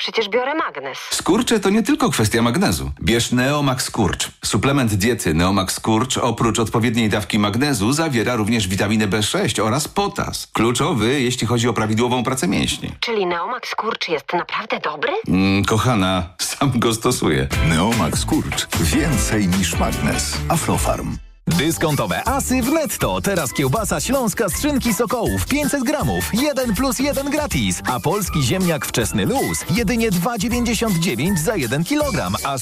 przecież biorę magnez. Skurcze to nie tylko kwestia magnezu. Bierz Neomax Skurcz. Suplement diety Neomax Skurcz oprócz odpowiedniej dawki magnezu zawiera również witaminę B6 oraz potas. Kluczowy, jeśli chodzi o prawidłową pracę mięśni. Czyli Neomax Skurcz jest naprawdę dobry? Kochana, sam go stosuję. Neomax Skurcz. Więcej niż magnez. Aflofarm. Dyskontowe asy w Netto. Teraz kiełbasa śląska z szynki Sokołów 500 gramów. 1+1 gratis. A polski ziemniak wczesny luz. Jedynie 2,99 za 1 kilogram. Aż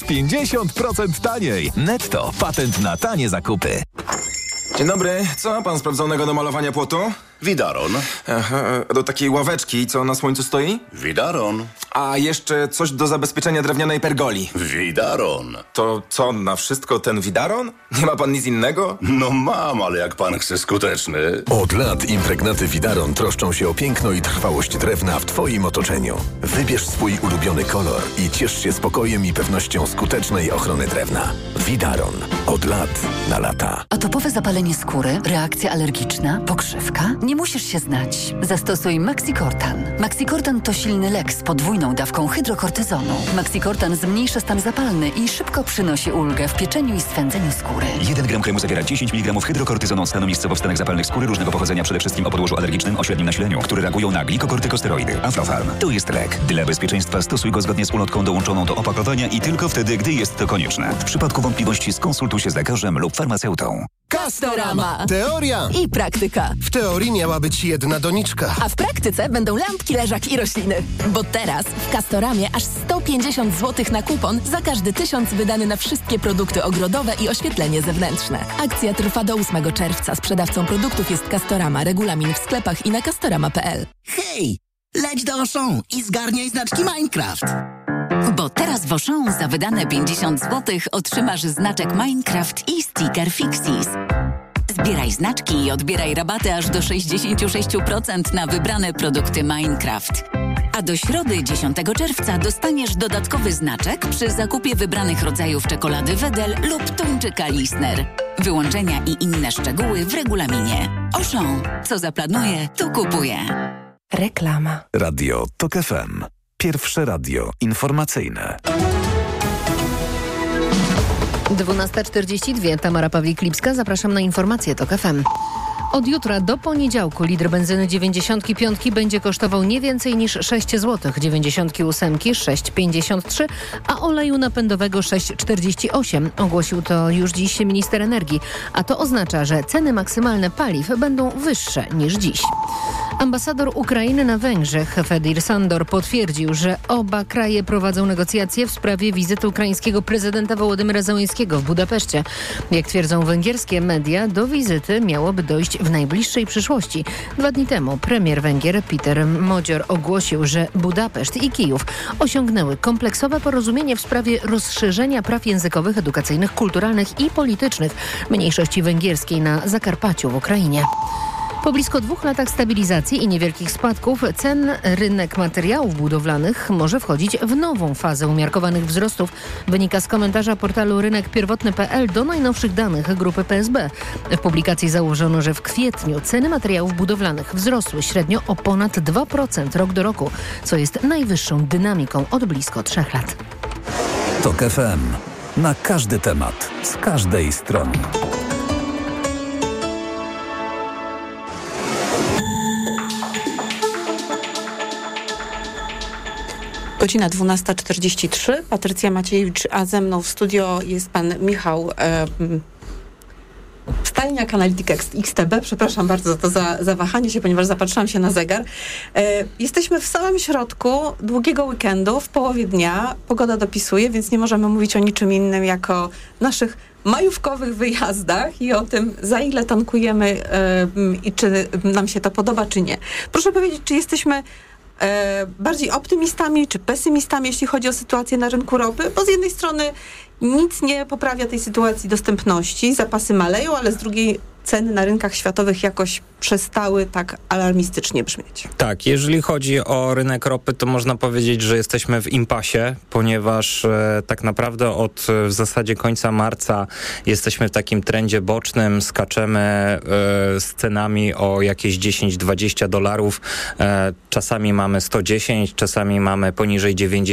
50% taniej. Netto. Patent na tanie zakupy. Dzień dobry. Co ma pan sprawdzonego do malowania płotu? Widaron. Aha, do takiej ławeczki, co na słońcu stoi? Widaron. A jeszcze coś do zabezpieczenia drewnianej pergoli. Widaron. To co, na wszystko ten widaron? Nie ma pan nic innego? No mam, ale jak pan chce skuteczny. Od lat impregnaty Widaron troszczą się o piękno i trwałość drewna w twoim otoczeniu. Wybierz swój ulubiony kolor i ciesz się spokojem i pewnością skutecznej ochrony drewna. Widaron. Od lat na lata. Atopowe zapalenie skóry, reakcja alergiczna, pokrzywka? Nie musisz się znać. Zastosuj Maxicortan. Maxicortan to silny lek z podwójną dawką hydrokortyzonu. Maxicortan zmniejsza stan zapalny i szybko przynosi ulgę w pieczeniu i swędzeniu skóry. 1 gram kremu zawiera 10 mg hydrokortyzonu stanu miejscowo w stanach zapalnych skóry różnego pochodzenia, przede wszystkim o podłożu alergicznym o średnim nasileniu, które reagują na glikokortykosteroidy. Aflofarm. To jest lek. Dla bezpieczeństwa stosuj go zgodnie z ulotką dołączoną do opakowania i tylko wtedy, gdy jest to konieczne. W przypadku wątpliwości skonsultuj się z lekarzem lub farmaceutą. Castorama. Teoria I praktyka. W teorii miała być jedna doniczka. A w praktyce będą lampki, leżak i rośliny. Bo teraz w Castoramie aż 150 zł na kupon za każdy 1000 wydany na wszystkie produkty ogrodowe i oświetlenie zewnętrzne. Akcja trwa do 8 czerwca. Sprzedawcą produktów jest Castorama. Regulamin w sklepach i na castorama.pl. Hej! Leć do Auchan i zgarniaj znaczki Minecraft. Bo teraz w Auchan za wydane 50 zł otrzymasz znaczek Minecraft i sticker Fixis. Zbieraj znaczki i odbieraj rabaty aż do 66% na wybrane produkty Minecraft. A do środy 10 czerwca dostaniesz dodatkowy znaczek przy zakupie wybranych rodzajów czekolady Wedel lub tuńczyka Lisner. Wyłączenia i inne szczegóły w regulaminie. Auchan. Co zaplanuje, to kupuje. Reklama. Radio TOK FM. Pierwsze radio informacyjne. 12:42. Tamara Pawlik-Lipska. Zapraszam na informacje TOK FM. Od jutra do poniedziałku litr benzyny 95 będzie kosztował nie więcej niż 6 zł, 98 6,53, a oleju napędowego 6,48. Ogłosił to już dziś minister energii, a to oznacza, że ceny maksymalne paliw będą wyższe niż dziś. Ambasador Ukrainy na Węgrzech Fedir Sandor potwierdził, że oba kraje prowadzą negocjacje w sprawie wizyty ukraińskiego prezydenta Wołodymyra Zełenskiego w Budapeszcie. Jak twierdzą węgierskie media, do wizyty miałoby dojść w najbliższej przyszłości. 2 dni temu premier Węgier Peter Modzior ogłosił, że Budapeszt i Kijów osiągnęły kompleksowe porozumienie w sprawie rozszerzenia praw językowych, edukacyjnych, kulturalnych i politycznych mniejszości węgierskiej na Zakarpaciu w Ukrainie. Po blisko 2 latach stabilizacji i niewielkich spadków cen rynek materiałów budowlanych może wchodzić w nową fazę umiarkowanych wzrostów. Wynika z komentarza portalu rynekpierwotny.pl do najnowszych danych grupy PSB. W publikacji założono, że w kwietniu ceny materiałów budowlanych wzrosły średnio o ponad 2% rok do roku, co jest najwyższą dynamiką od blisko 3 lat. TOK FM. Na każdy temat, z każdej strony. Godzina 12:43. Patrycja Maciejewicz, a ze mną w studio jest pan Michał Stajniak, analityk XTB. Przepraszam bardzo za to zawahanie się, ponieważ zapatrzyłam się na zegar. Jesteśmy w samym środku długiego weekendu, w połowie dnia. Pogoda dopisuje, więc nie możemy mówić o niczym innym jak o naszych majówkowych wyjazdach i o tym, za ile tankujemy i czy nam się to podoba, czy nie. Proszę powiedzieć, czy jesteśmy bardziej optymistami czy pesymistami, jeśli chodzi o sytuację na rynku ropy, bo z jednej strony nic nie poprawia tej sytuacji dostępności, zapasy maleją, ale z drugiej ceny na rynkach światowych jakoś przestały tak alarmistycznie brzmieć. Tak, jeżeli chodzi o rynek ropy, to można powiedzieć, że jesteśmy w impasie, ponieważ tak naprawdę od w zasadzie końca marca jesteśmy w takim trendzie bocznym, skaczemy z cenami o jakieś $10-20. Czasami mamy 110, czasami mamy poniżej 90.